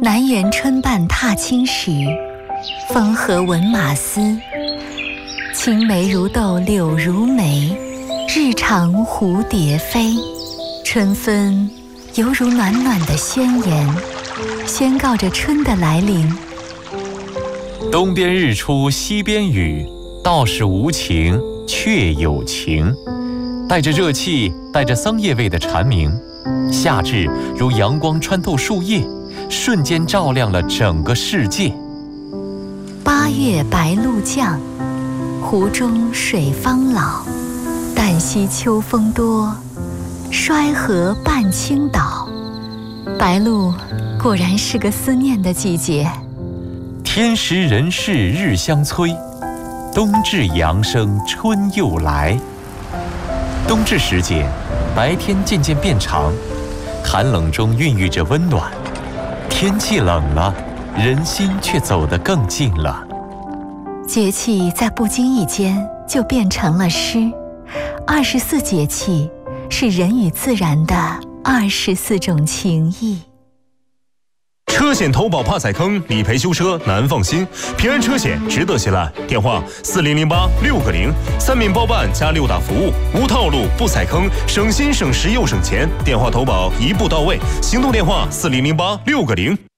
南园春半踏青时，风和闻马嘶。青梅如豆柳如眉，日长蝴蝶飞。春分犹如暖暖的宣言，宣告着春的来临。 东边日出西边雨，道是无晴却有晴。带着热气，带着桑叶味的蝉鸣，夏至如阳光穿透树叶，瞬间照亮了整个世界。 八月白露降，湖中水方老。旦夕秋风多，衰河半倾倒。白露果然是个思念的季节。 天时人事日相催，冬至阳生春又来。冬至时节，白天渐渐变长，寒冷中孕育着温暖。天气冷了，人心却走得更近了。 节气在不经意间就变成了诗。24节气是人与自然的24种情谊。 车险投保怕踩坑，理赔修车难放心。平安车险值得信赖。电话4008-6个0，3名包办加6大服务，无套路不踩坑，省心省时又省钱。电话投保一步到位，行动电话4008-6个0。